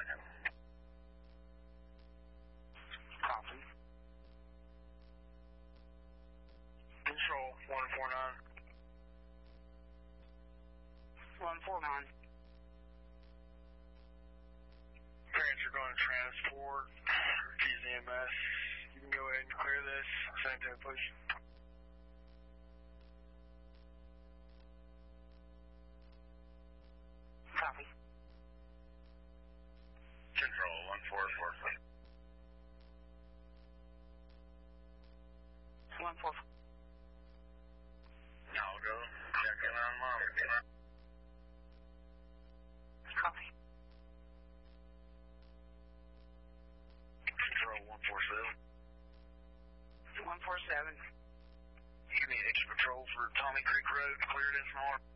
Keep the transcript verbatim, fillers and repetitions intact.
second. Copy. Control one four nine. one four nine. Parents are going to transport. G Z M S. You can go ahead and clear this. Send it to me, please. Copy. Control one four four. one four. Now I'll go check in on mom. Copy. Control one four seven. one four seven. You need extra patrol for Tommy Creek Road, cleared in from north.